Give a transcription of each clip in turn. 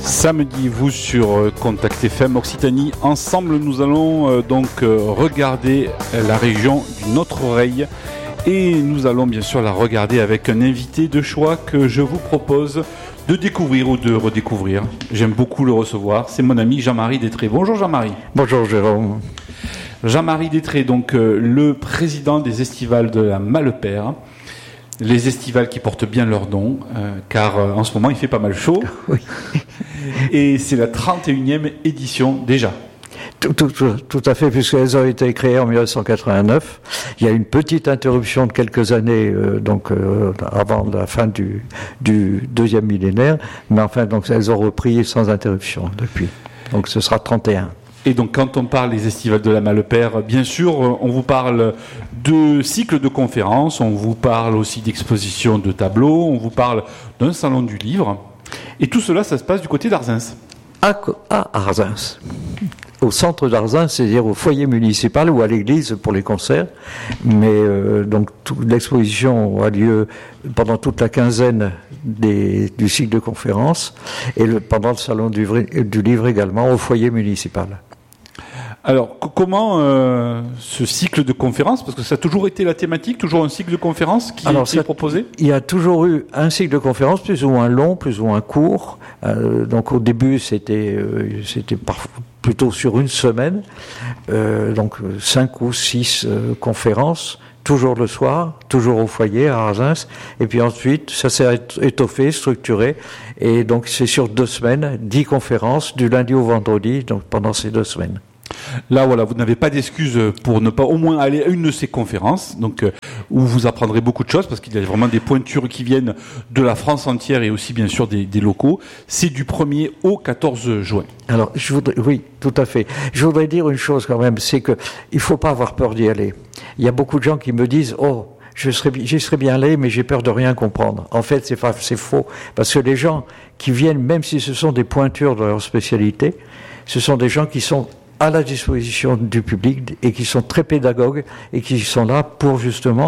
Samedi, vous sur Contact FM Occitanie. Ensemble, nous allons regarder la région d'une autre oreille. Et nous allons bien sûr la regarder avec un invité de choix que je vous propose de découvrir ou de redécouvrir. J'aime beaucoup le recevoir. C'est mon ami Jean-Marie Détré. Bonjour Jean-Marie. Bonjour Jérôme. Jean-Marie Détré, donc le président des estivales de la Malepère. Les estivales qui portent bien leur nom, car en ce moment il fait pas mal chaud. Oui. Et c'est la 31e édition déjà. Tout à fait, puisqu'elles ont été créées en 1989. Il y a une petite interruption de quelques années, avant la fin du deuxième millénaire, mais enfin, donc elles ont repris sans interruption depuis. Donc ce sera 31. Et donc quand on parle des estivales de la Malepère, bien sûr, on vous parle de cycles de conférences, on vous parle aussi d'expositions de tableaux, on vous parle d'un salon du livre. Et tout cela, ça se passe du côté d'Arzens. À Arzens. Au centre d'Arzens, c'est-à-dire au foyer municipal ou à l'église pour les concerts. Mais l'exposition a lieu pendant toute la quinzaine du cycle de conférences et pendant le salon du livre également au foyer municipal. Alors, comment ce cycle de conférences, parce que ça a toujours été la thématique, toujours un cycle de conférences qui est proposé ? Il y a toujours eu un cycle de conférences, plus ou moins long, plus ou moins court. Donc au début, c'était plutôt sur une semaine, 5 ou 6 conférences, toujours le soir, toujours au foyer à Arzens. Et puis ensuite, ça s'est étoffé, structuré. Et donc c'est sur 2 semaines, 10 conférences, du lundi au vendredi, donc pendant ces 2 semaines. Là, voilà, vous n'avez pas d'excuse pour ne pas au moins aller à une de ces conférences, donc où vous apprendrez beaucoup de choses, parce qu'il y a vraiment des pointures qui viennent de la France entière et aussi bien sûr des locaux. C'est du 1er au 14 juin. Alors, oui, tout à fait. Je voudrais dire une chose quand même, c'est que il faut pas avoir peur d'y aller. Il y a beaucoup de gens qui me disent, j'y serais bien allé, mais j'ai peur de rien comprendre. En fait, c'est faux, parce que les gens qui viennent, même si ce sont des pointures de leur spécialité, ce sont des gens qui sont à la disposition du public et qui sont très pédagogues et qui sont là pour justement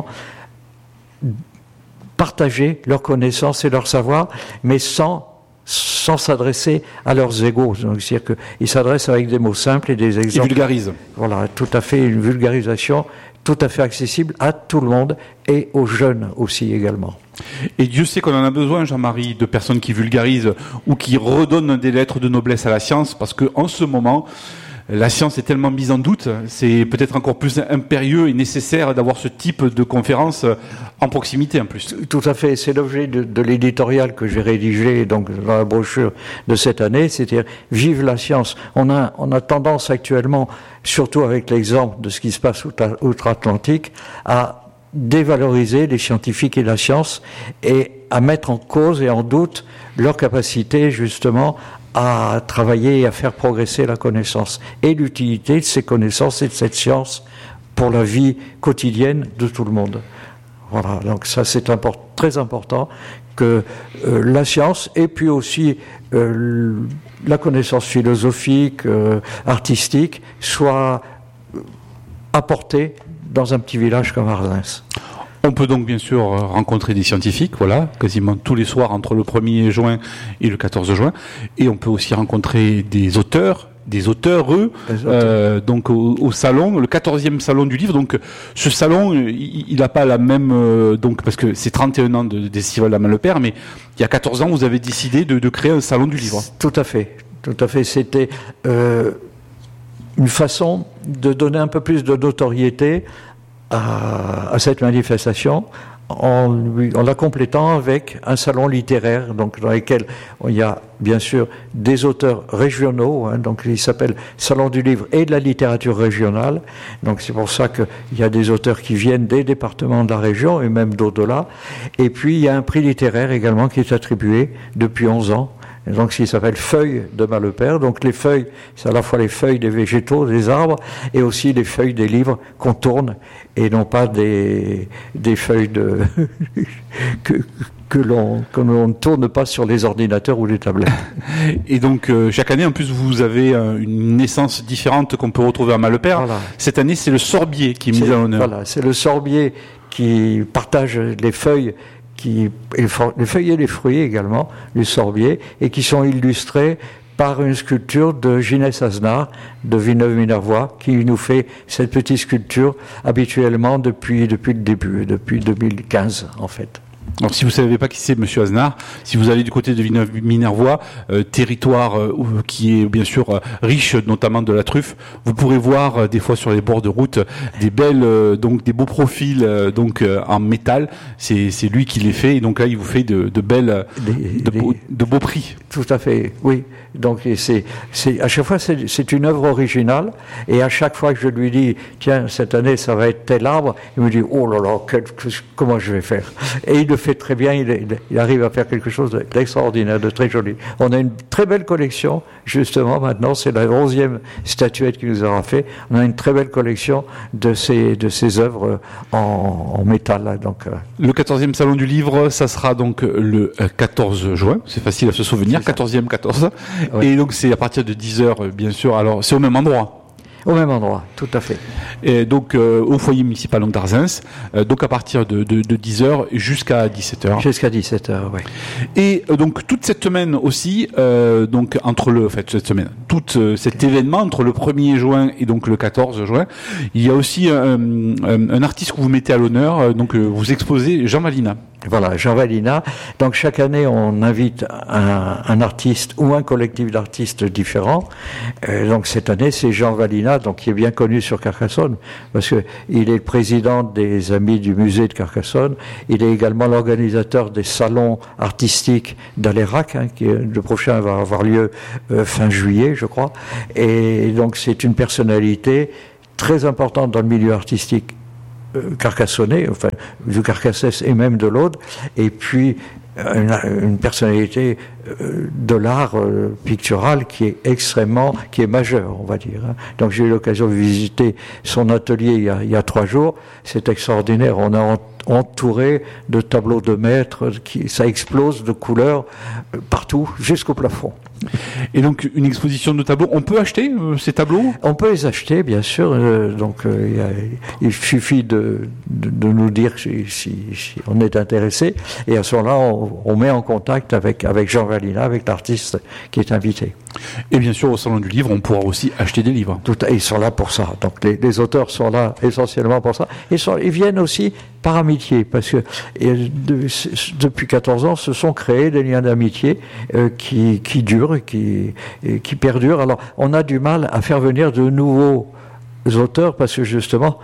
partager leurs connaissances et leur savoir, mais sans s'adresser à leurs égos. Donc, c'est-à-dire qu'ils s'adressent avec des mots simples et des exemples. Ils vulgarisent. Voilà, tout à fait, une vulgarisation tout à fait accessible à tout le monde et aux jeunes aussi également. Et Dieu sait qu'on en a besoin, Jean-Marie, de personnes qui vulgarisent ou qui redonnent des lettres de noblesse à la science, parce qu'en ce moment, la science est tellement mise en doute, c'est peut-être encore plus impérieux et nécessaire d'avoir ce type de conférence en proximité en plus. Tout à fait, c'est l'objet de l'éditorial que j'ai rédigé donc dans la brochure de cette année, c'est-à-dire vive la science. On a tendance actuellement, surtout avec l'exemple de ce qui se passe outre-Atlantique, à dévaloriser les scientifiques et la science et à mettre en cause et en doute leur capacité justement à travailler et à faire progresser la connaissance et l'utilité de ces connaissances et de cette science pour la vie quotidienne de tout le monde. Voilà, donc ça c'est très important que la science et puis aussi la connaissance philosophique, artistique soit apportée dans un petit village comme Arzens. On peut donc bien sûr rencontrer des scientifiques, voilà, quasiment tous les soirs entre le 1er juin et le 14 juin. Et on peut aussi rencontrer des auteurs, donc au salon, le 14e salon du livre. Donc ce salon, il n'a pas la même, parce que c'est 31 ans d'Estivale de la Malepère, mais il y a 14 ans, vous avez décidé de créer un salon du livre. Tout à fait. C'était une façon de donner un peu plus de notoriété à cette manifestation en la complétant avec un salon littéraire donc dans lequel il y a bien sûr des auteurs régionaux, donc il s'appelle Salon du livre et de la littérature régionale, donc c'est pour ça qu'il y a des auteurs qui viennent des départements de la région et même d'au-delà, et puis il y a un prix littéraire également qui est attribué depuis 11 ans. Donc, ce qui s'appelle feuilles de Malepère. Donc, les feuilles, c'est à la fois les feuilles des végétaux, des arbres, et aussi les feuilles des livres qu'on tourne, et non pas des feuilles que l'on ne tourne pas sur les ordinateurs ou les tablettes. Et donc, chaque année, en plus, vous avez une naissance différente qu'on peut retrouver à Malepère. Voilà. Cette année, c'est le sorbier qui est mis à l'honneur. Voilà, c'est le sorbier qui partage les feuilles les feuillets et les fruits également, du sorbier, et qui sont illustrés par une sculpture de Ginès Aznar, de Villeneuve-Minervois, qui nous fait cette petite sculpture habituellement depuis le début, depuis 2015 en fait. Alors si vous ne savez pas qui c'est Monsieur Aznar, si vous allez du côté de Villeneuve-Minervois, territoire qui est bien sûr riche notamment de la truffe, vous pourrez voir des fois sur les bords de route des belles, donc des beaux profils en métal. C'est lui qui les fait et donc là il vous fait de beaux prix. Tout à fait, oui. Donc à chaque fois c'est une œuvre originale et à chaque fois que je lui dis tiens cette année ça va être tel arbre, il me dit oh là là comment je vais faire, et il le fait très bien, il arrive à faire quelque chose d'extraordinaire, de très joli. On a une très belle collection justement maintenant, c'est la 11e statuette qu'il nous aura fait. On a une très belle collection de ces œuvres en métal là, donc le 14e salon du livre, ça sera donc le 14 juin, c'est facile à se souvenir, 14e 14. Oui. Et donc c'est à partir de 10h bien sûr, alors c'est au même endroit. Au même endroit, tout à fait. Et donc au foyer municipal d'Arzens, donc à partir de 10h jusqu'à 17h. Jusqu'à 17h, oui. Et donc toute cette semaine aussi, donc cet événement entre le 1er juin et donc le 14 juin, il y a aussi un artiste que vous mettez à l'honneur, donc vous exposez Jean Valina. Voilà, Jean Valina. Donc chaque année, on invite un artiste ou un collectif d'artistes différents. Donc cette année, c'est Jean Valina, donc qui est bien connu sur Carcassonne, parce que il est le président des Amis du musée de Carcassonne. Il est également l'organisateur des salons artistiques d'Alérac, le prochain va avoir lieu fin juillet, je crois. Et donc c'est une personnalité très importante dans le milieu artistique carcassonnais, enfin du Carcassès et même de l'Aude, et puis une personnalité de l'art pictural qui est majeure, on va dire. Donc j'ai eu l'occasion de visiter son atelier il y a 3 jours. C'est extraordinaire. On a entouré de tableaux de maîtres, ça explose de couleurs partout, jusqu'au plafond. Et donc une exposition de tableaux, on peut acheter ces tableaux ? On peut les acheter, bien sûr. Il suffit de nous dire si on est intéressé, et à ce moment-là, on met en contact avec Jean Valina, avec l'artiste qui est invité. Et bien sûr, au Salon du Livre, on pourra aussi acheter des livres. Ils sont là pour ça. Donc les auteurs sont là essentiellement pour ça. Ils viennent aussi par amitié, parce que depuis 14 ans, se sont créés des liens d'amitié qui durent, qui perdurent. Alors, on a du mal à faire venir de nouveaux auteurs parce que justement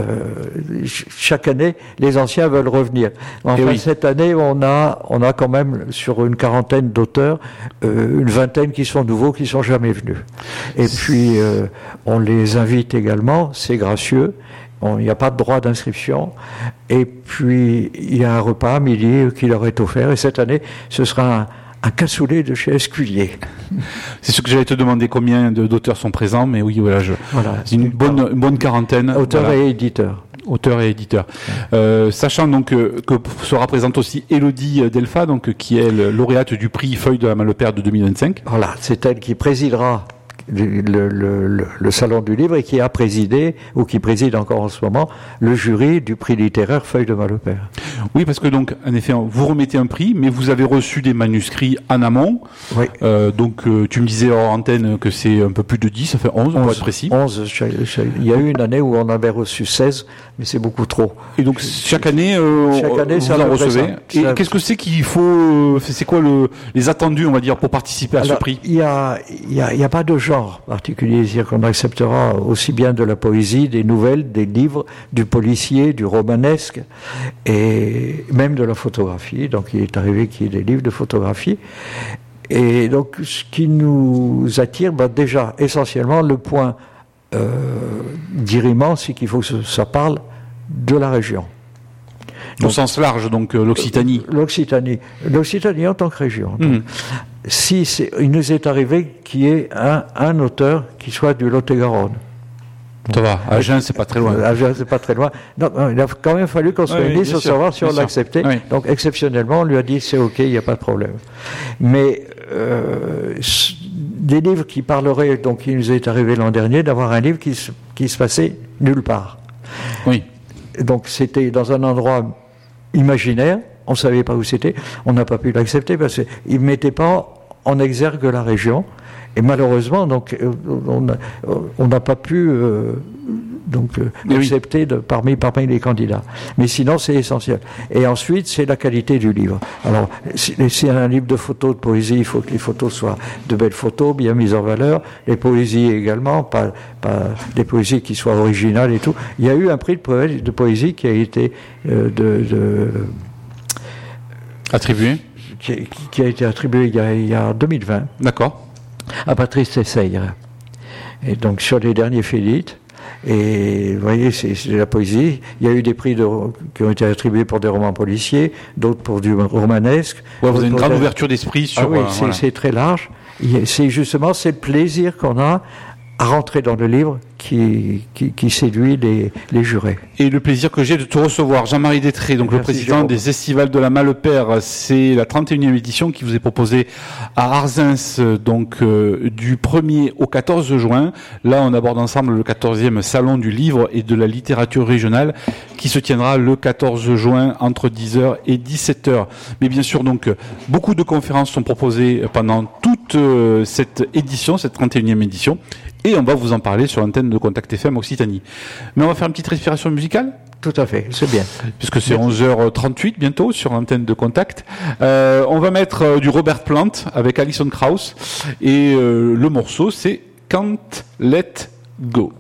chaque année les anciens veulent revenir. Enfin, cette année on a quand même sur une quarantaine d'auteurs une vingtaine qui sont nouveaux, qui sont jamais venus, et puis on les invite également, c'est gracieux. Il n'y a pas de droit d'inscription, et puis il y a un repas à midi qui leur est offert, et cette année ce sera un cassoulet de chez Esculier. C'est ce que j'allais te demander, combien d'auteurs sont présents, mais oui, voilà, une bonne quarantaine. Auteurs et éditeurs. Auteurs et éditeurs. Sachant donc que sera présente aussi Élodie Delpha, donc qui est lauréate du prix Feuille de la Malepère de 2025. Voilà, c'est elle qui présidera le Salon du Livre et qui a présidé, ou qui préside encore en ce moment, le jury du prix littéraire Feuille de Malepère. Oui, parce que donc, en effet, vous remettez un prix, mais vous avez reçu des manuscrits en amont. Oui. Donc, tu me disais hors antenne que c'est un peu plus de 10, ça fait 11 pour être précis. 11, il y a eu une année où on avait reçu 16, mais c'est beaucoup trop. Et donc, chaque année vous en recevez. Et qu'est-ce que c'est qu'il faut, c'est quoi les attendus, on va dire, pour participer à ce prix? Il y a pas de genre particulier, c'est-à-dire qu'on acceptera aussi bien de la poésie, des nouvelles, des livres, du policier, du romanesque, et même de la photographie. Donc il est arrivé qu'il y ait des livres de photographie. Et donc ce qui nous attire, déjà essentiellement le point dirimant, c'est qu'il faut que ça parle de la région. Au sens large, donc l'Occitanie. L'Occitanie en tant que région. Donc, il nous est arrivé qu'il y ait un auteur qui soit du Lot-et-Garonne. Ça va, Agen, c'est pas très loin. Agen, c'est pas très loin. Donc, il a quand même fallu qu'on se réunisse pour savoir si on l'acceptait. Oui. Donc, exceptionnellement, on lui a dit c'est OK, il n'y a pas de problème. Mais des livres qui parleraient, donc il nous est arrivé l'an dernier d'avoir un livre qui se passait nulle part. Oui. Donc, c'était dans un endroit imaginaire, on ne savait pas où c'était, on n'a pas pu l'accepter parce qu'il ne mettait pas en exergue la région. Et malheureusement, donc, on n'a pas pu accepter parmi les candidats. Mais sinon, c'est essentiel. Et ensuite, c'est la qualité du livre. Alors, si un livre de photos, de poésie, il faut que les photos soient de belles photos, bien mises en valeur. Les poésies également, pas des poésies qui soient originales et tout. Il y a eu un prix de poésie qui a été attribué, qui a été attribué il y a 2020. D'accord. À Patrice Tessayre. Et donc sur les derniers Félites, et vous voyez, c'est la poésie. Il y a eu des prix qui ont été attribués pour des romans policiers, d'autres pour du romanesque. Ouais, vous avez une grande ouverture d'esprit sur... Ah oui, c'est très large. C'est justement, c'est le plaisir qu'on a à rentrer dans le livre qui séduit les jurés. Et le plaisir que j'ai de te recevoir, Jean-Marie Détré, donc le président des Estivales de la Malepère. C'est la 31e édition qui vous est proposée à Arzens, donc du 1er au 14 juin. Là, on aborde ensemble le 14e Salon du livre et de la littérature régionale qui se tiendra le 14 juin entre 10h et 17h. Mais bien sûr, donc, beaucoup de conférences sont proposées pendant toute cette édition, cette 31e édition. Et on va vous en parler sur l'antenne de Contact FM Occitanie. Mais on va faire une petite respiration musicale ? Tout à fait, c'est bien. Puisque c'est 11h38 bientôt sur l'antenne de Contact. On va mettre du Robert Plant avec Alison Krauss. Et le morceau, c'est Can't Let Go.